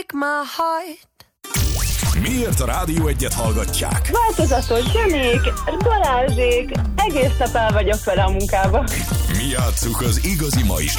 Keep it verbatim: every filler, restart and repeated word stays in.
My heart. Miért a Rádió Egyet hallgatják? Változatos zenék, Balázsék, egész nap el vagyok vele a munkába. Mi játsszuk az igazi ma is